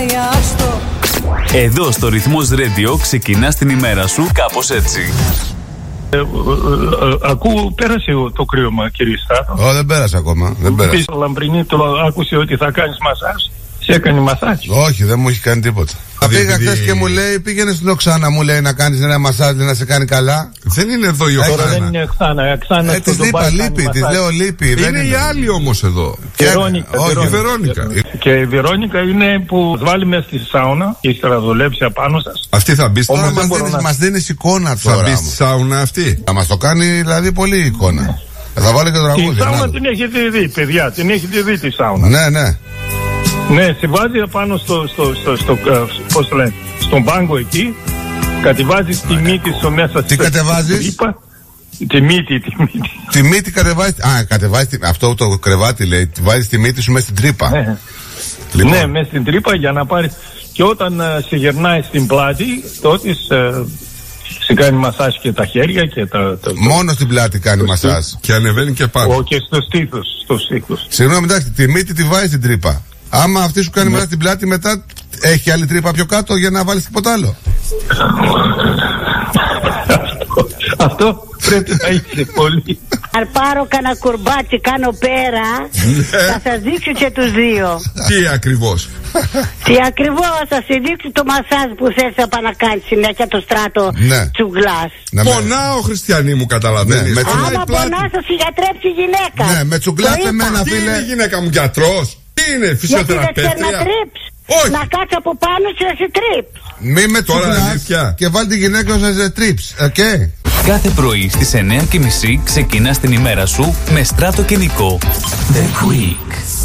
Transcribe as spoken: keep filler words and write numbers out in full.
Εδώ στο Ρυθμός Radio ξεκινάς την ημέρα σου κάπως έτσι. Ε, ε, ε, ακούω, πέρασε το κρύωμα, κύριε Στάθο. Ω, δεν πέρασε ακόμα. Δεν πέρασε. Πίσω Λαμπρινή το άκουσε ότι θα κάνεις μασάζ. Σε έκανε μασάζ. Όχι, δεν μου έχει κάνει τίποτα. Πήγα χθες και μου λέει, πήγαινε στην Οξάνα, μου λέει να κάνεις ένα μασάζ, να σε κάνει καλά. Δεν είναι εδώ η Οξάνα. Τώρα δεν είναι Οξάνα. Οξάνα ε, της είπα, λείπει, της λέω λείπει. Είναι, δεν είναι η άλλη όμως εδώ. Και Βερόνικα. Όχι, η Βερόνικα. Και η Βερόνικα είναι που βάλει μέσα στη σάουνα και ύστερα δουλέψει απάνω σας. Αυτή θα μπει τώρα. Μας δίνεις, να... μας δίνεις εικόνα τώρα. Θα μπει στη σάουνα αυτή. Θα μας το κάνει δηλαδή πολύ εικόνα. Θα βάλει και τραγούδι. Τη σάουνα την έχετε δει, παιδιά. Την έχετε δει τη σάουνα. Ναι, ναι. Ναι, σε βάζει πάνω στο, στο, στο, στο, πώς το λένε, στον πάγκο εκεί, κατεβάζεις τη μύτη στο μέσα. Τι κατεβάζεις? Τη μύτη, τη μύτη. Τη μύτη κατεβάζεις, α, κατεβάζεις, αυτό το κρεβάτι λέει, βάζεις τη μύτη σου μέσα στην τρύπα. Ναι, λοιπόν. Ναι, μέσα στην τρύπα για να πάρεις, και όταν uh, σε γερνάει στην πλάτη, τότε uh, σε κάνει μασάζ και τα χέρια και τα... τα μόνο στην πλάτη κάνει μασάζ. Και ανεβαίνει και πάνω. Ο, και στο στήθος, στο στήθος. Συγγνώμη, εντάξει, τη μύτη τη βάζεις στην τρύπα. Άμα αυτή σου κάνει ναι. μέσα στην πλάτη, μετά έχει άλλη τρύπα πιο κάτω για να βάλεις τίποτα άλλο. αυτό, αυτό πρέπει να είσαι πολύ. Αν πάρω κανένα κουρμπάτσι, κάνω πέρα, θα σας δείξω και τους δύο. Τι ακριβώς? Τι ακριβώς, θα σας δείξω το μασάζ που θες να κάνεις συνέχεια το στράτο ναι. τσουγκλάς. Ναι, πονάω, Χριστιανή μου, καταλαβαίνεις. Ναι, άμα πονάς θα σου γιατρέψει η γυναίκα. Ναι, με τσουγκλάς εμένα, φίλε. Τι είναι η γυναίκα μου, γιατρός? Τι είναι, φυσιοθεραπεύτρια? Γιατί δεν ξέρει να τρίψει. Όχι. Να κάτσει από πάνω και να σε τρίψει. Μη με τσουγκλάς και βάλει τη γυναίκα να σε τρίψει, οκ. Okay. Κάθε πρωί στις εννιά και μισή ξεκινάς την ημέρα σου με Στράτο και Νικό. The Quick.